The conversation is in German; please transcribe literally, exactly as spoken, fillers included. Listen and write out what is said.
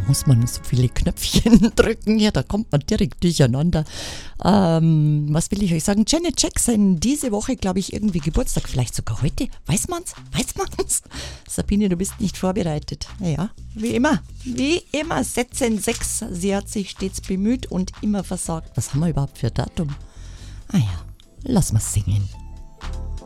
muss man so viele Knöpfchen drücken. Ja, da kommt man direkt durcheinander. Ähm, was will ich euch sagen? Janet Jackson, diese Woche, glaube ich, irgendwie Geburtstag. Vielleicht sogar heute. Weiß man's? Weiß man's? Sabine, du bist nicht vorbereitet. Naja, wie immer. Wie immer. Sätzen sechs. Sie hat sich stets bemüht und immer versagt. Was haben wir überhaupt für Datum? Ah ja, lass mal singen.